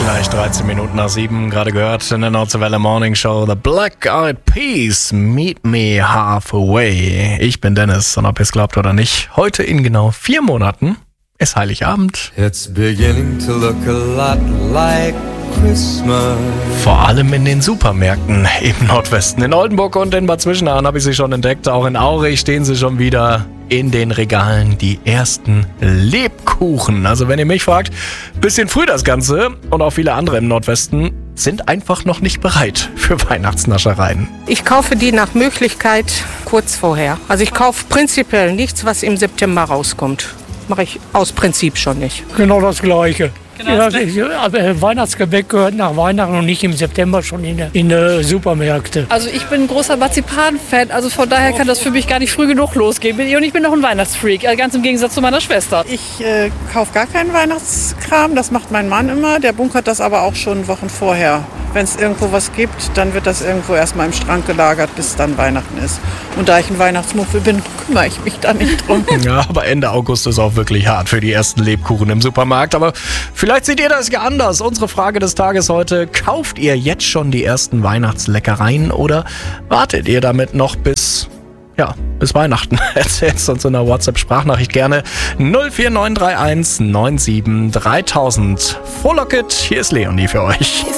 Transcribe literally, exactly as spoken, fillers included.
Gleich dreizehn Minuten nach sieben, gerade gehört in der Nordwelle Morning Show The Black Eyed Peas, Meet Me Halfway. Ich bin Dennis und ob ihr es glaubt oder nicht, heute in genau vier Monaten ist Heiligabend. It's beginning to look a lot like Christmas. Vor allem in den Supermärkten im Nordwesten. In Oldenburg und in Bad Zwischenahn habe ich sie schon entdeckt. Auch in Aurich stehen sie schon wieder in den Regalen, die ersten Lebkuchen. Also wenn ihr mich fragt, bisschen früh das Ganze. Und auch viele andere im Nordwesten sind einfach noch nicht bereit für Weihnachtsnaschereien. Ich kaufe die nach Möglichkeit kurz vorher. Also ich kaufe prinzipiell nichts, was im September rauskommt. Mache ich aus Prinzip schon nicht. Genau das Gleiche. Genau Ja, das Gleiche. aber Weihnachtsgebäck gehört nach Weihnachten und nicht im September schon in die in die Supermärkte. Also ich bin ein großer Marzipan-Fan, also von daher kann das für mich gar nicht früh genug losgehen. Und ich bin noch ein Weihnachtsfreak, also ganz im Gegensatz zu meiner Schwester. Ich äh, kaufe gar keinen Weihnachtskram, das macht mein Mann immer. Der bunkert das aber auch schon Wochen vorher. Wenn es irgendwo was gibt, dann wird das irgendwo erstmal im Schrank gelagert, bis dann Weihnachten ist. Und da ich ein Weihnachtsmuffel bin, kümmere ich mich da nicht drum. Ja, aber Ende August ist auch wirklich hart für die ersten Lebkuchen im Supermarkt. Aber vielleicht seht ihr das ja anders. Unsere Frage des Tages heute: Kauft ihr jetzt schon die ersten Weihnachtsleckereien oder wartet ihr damit noch bis... Ja, bis Weihnachten? Erzähl's uns in einer WhatsApp-Sprachnachricht gerne. null vier neun drei eins neun sieben dreitausend. Frohlocket, hier ist Leonie für euch.